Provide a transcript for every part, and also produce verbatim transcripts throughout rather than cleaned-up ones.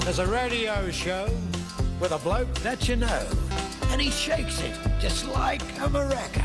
There's a radio show with a bloke that you know, and he shakes it just like a maraca.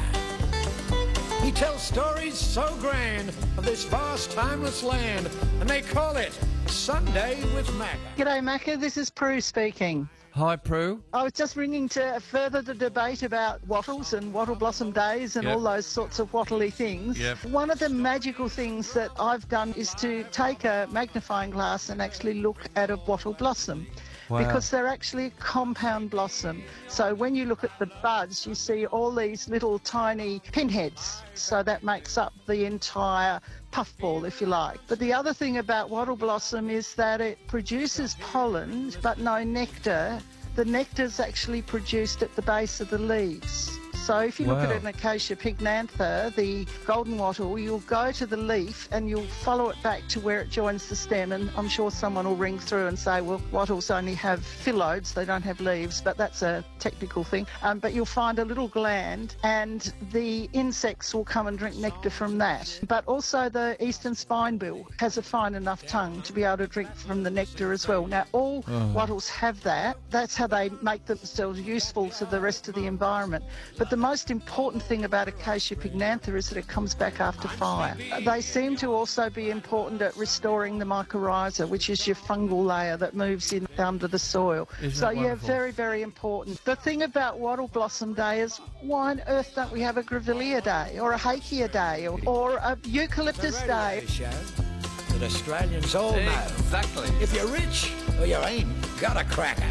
He tells stories so grand of this vast, timeless land, and they call it Sunday with Macca. G'day, Macca. This is Prue speaking. Hi, Prue. I was just ringing to further the debate about wattles and wattle blossom days and Yep. all those sorts of wattly things. Yep. One of the magical things that I've done is to take a magnifying glass and actually look at a wattle blossom. Wow. Because they're actually a compound blossom. So when you look at the buds, you see all these little tiny pinheads. So that makes up the entire puffball, if you like. But the other thing about wattle blossom is that it produces pollen, but no nectar. The nectar is actually produced at the base of the leaves. So if you look Wow. at an Acacia pycnantha, the golden wattle, you'll go to the leaf and you'll follow it back to where it joins the stem, and I'm sure someone will ring through and say, well, wattles only have phyllodes, they don't have leaves, but that's a technical thing. Um, but you'll find a little gland and the insects will come and drink nectar from that. But also the eastern spinebill has a fine enough tongue to be able to drink from the nectar as well. Now, all Oh. wattles have that. That's how they make themselves useful to the rest of the environment. But the most important thing about Acacia pycnantha is that it comes back after fire. They seem to also be important at restoring the mycorrhiza, which is your fungal layer that moves in under the soil. Isn't so that yeah, wonderful? very, very important. The thing about Wattle Blossom Day is, why on earth don't we have a Grevillea Day or a Hakea Day or, or a Eucalyptus The Day? radio show that Australians all know. Exactly. If you're rich or you ain't got a cracker.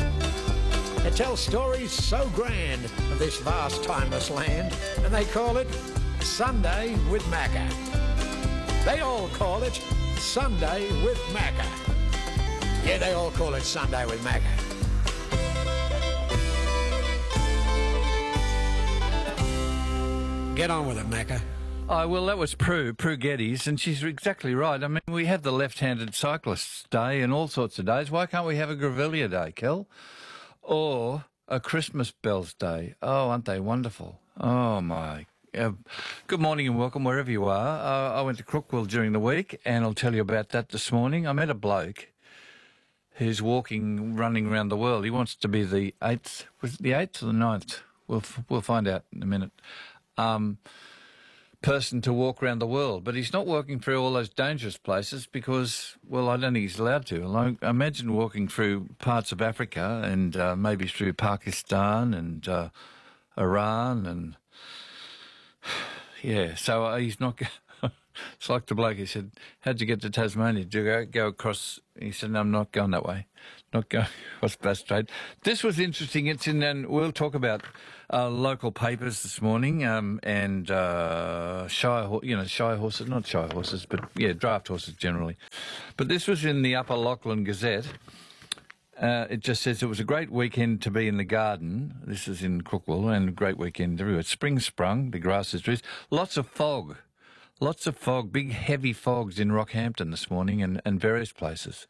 It tells stories so grand of this vast, timeless land, and they call it Sunday with Macca. They all call it Sunday with Macca. Yeah, they all call it Sunday with Macca. Get on with it, Macca. Oh, well, that was Prue, Prue Geddes, and she's exactly right. I mean, we have the left-handed cyclists day and all sorts of days. Why can't we have a Grevillea Day, Kel? Or a Christmas Bells Day? Oh, aren't they wonderful? Oh, my. Uh, good morning and welcome wherever you are. Uh, I went to Crookwell during the week, and I'll tell you about that this morning. I met a bloke who's walking, running around the world. He wants to be the eighth, was it the eighth or the ninth? We'll, f- we'll find out in a minute. Um... person to walk around the world, but he's not walking through all those dangerous places because, well, I don't think he's allowed to. Like, imagine walking through parts of Africa and uh, maybe through Pakistan and uh, Iran and yeah. So uh, he's not. It's like the bloke. He said, "How'd you get to Tasmania? Did you go, go across?" He said, "No, I'm not going that way. Not going across Bass Strait." This was interesting. It's in, and we'll talk about uh, local papers this morning um, and uh, shy, ho- you know, shy horses, not shy horses, but yeah, draft horses generally. But this was in the Upper Lachlan Gazette. Uh, it just says it was a great weekend to be in the garden. This is in Crookwell, and a great weekend everywhere. Spring sprung, the grass is dressed. Lots of fog. Lots of fog, big heavy fogs in Rockhampton this morning and, and various places.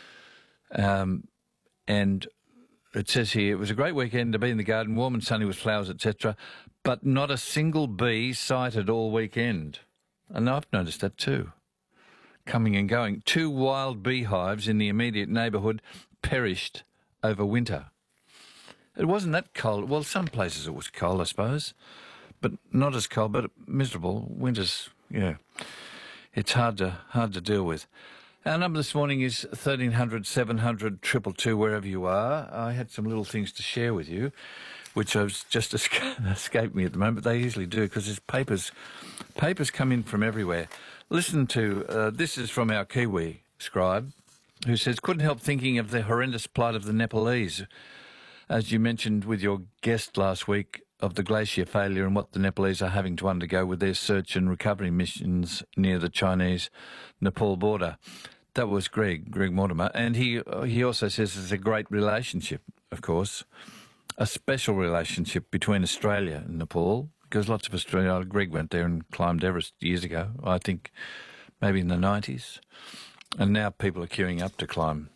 Um, and it says here, it was a great weekend to be in the garden, warm and sunny with flowers, et cetera, but not a single bee sighted all weekend. And I've noticed that too, coming and going. Two wild beehives in the immediate neighbourhood perished over winter. It wasn't that cold. Well, some places it was cold, I suppose, but not as cold, but miserable. Winter's... Yeah, it's hard to hard to deal with. Our number this morning is thirteen hundred, seven hundred, two two two, wherever you are. I had some little things to share with you, which have just esca- escaped me at the moment, but they easily do because there's papers. Papers come in from everywhere. Listen to, uh, this is from our Kiwi scribe, who says, couldn't help thinking of the horrendous plight of the Nepalese, as you mentioned with your guest last week, of the glacier failure and what the Nepalese are having to undergo with their search and recovery missions near the Chinese-Nepal border. That was Greg, Greg Mortimer. And he he also says it's a great relationship, of course, a special relationship between Australia and Nepal, because lots of Australia, Greg went there and climbed Everest years ago, I think maybe in the nineties. And now people are queuing up to climb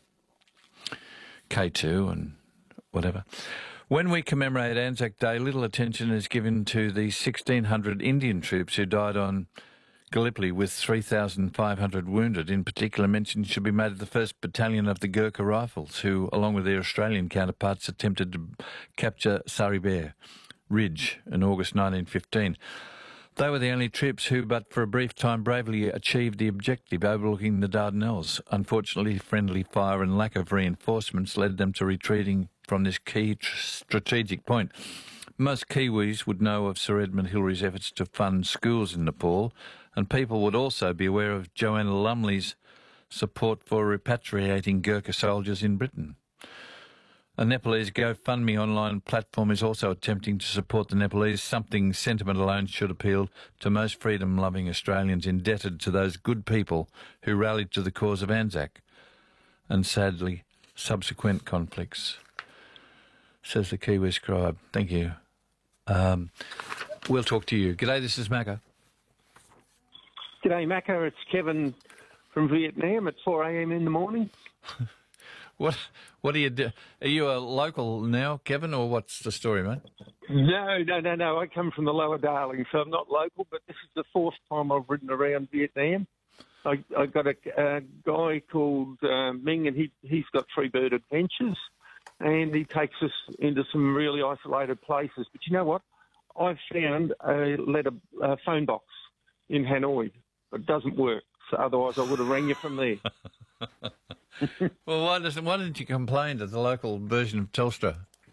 K two and whatever. When we commemorate Anzac Day, little attention is given to the sixteen hundred Indian troops who died on Gallipoli with three thousand five hundred wounded. In particular, mention should be made of the first Battalion of the Gurkha Rifles, who, along with their Australian counterparts, attempted to capture Saribare Ridge in August nineteen fifteen. They were the only troops who, but for a brief time, bravely achieved the objective overlooking the Dardanelles. Unfortunately, friendly fire and lack of reinforcements led them to retreating from this key tr- strategic point. Most Kiwis would know of Sir Edmund Hillary's efforts to fund schools in Nepal, and people would also be aware of Joanna Lumley's support for repatriating Gurkha soldiers in Britain. A Nepalese GoFundMe online platform is also attempting to support the Nepalese, something sentiment alone should appeal to most freedom-loving Australians indebted to those good people who rallied to the cause of Anzac and, sadly, subsequent conflicts, says the Kiwi scribe. Thank you. Um, we'll talk to you. G'day, this is Macca. G'day, Macca. It's Kevin from Vietnam at four a.m. in the morning. What What do you do? Are you a local now, Kevin, or what's the story, mate? No, no, no, no. I come from the Lower Darling, so I'm not local, but this is the fourth time I've ridden around Vietnam. I, I got a, a guy called uh, Ming, and he, he's got Freebird Adventures, and he takes us into some really isolated places. But you know what? I found a letter a phone box in Hanoi. It doesn't work, so otherwise I would have rang you from there. Well, why, doesn't, why didn't you complain to the local version of Telstra?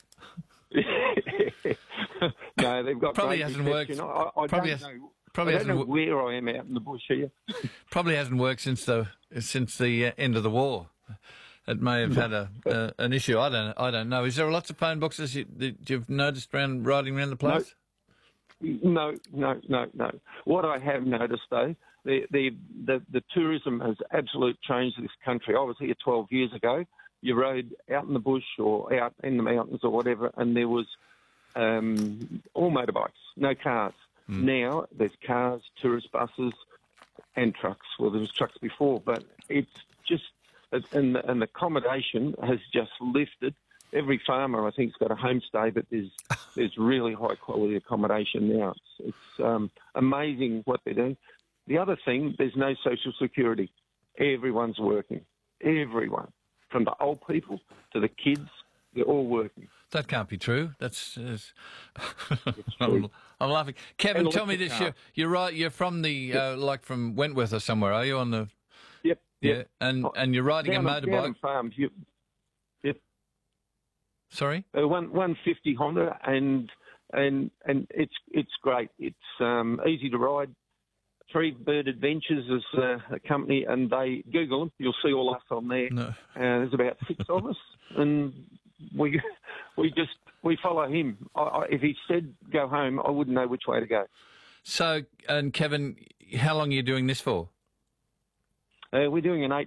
No, they've got probably great hasn't reception. worked. I, I probably don't has, know, probably I don't hasn't know where I am out in the bush here. Probably hasn't worked since the since the uh, end of the war. It may have had a uh, an issue. I don't I don't know. Is there lots of phone boxes you, that you've noticed around riding around the place? No, no, no, no. What I have noticed though, the the the, the tourism has absolutely changed this country. I was here twelve years ago. You rode out in the bush or out in the mountains or whatever, and there was um, all motorbikes, no cars. Mm. Now there's cars, tourist buses, and trucks. Well, there was trucks before, but it's just and the, and the accommodation has just lifted. Every farmer, I think, has got a homestay, but there's there's really high quality accommodation now. It's, it's um, amazing what they're doing. The other thing, there's no social security. Everyone's working. Everyone, from the old people to the kids, they're all working. That can't be true. That's. I'm, I'm laughing. Kevin, tell me this: you're, you're right. You're from the yep. uh, like from Wentworth or somewhere. Are you on the? Yep. Yeah, yep. and and you're riding down, a motorbike. Down farms. You, yep. Sorry. Uh, one one fifty Honda, and and and it's it's great. It's um, easy to ride. Freebird Adventures is uh, a company, and they Google them. You'll see all us on there. No. Uh, there's about six of us, and we we just we follow him. I, I, if he said go home, I wouldn't know which way to go. So, and Kevin, how long are you doing this for? Uh, we're doing an eight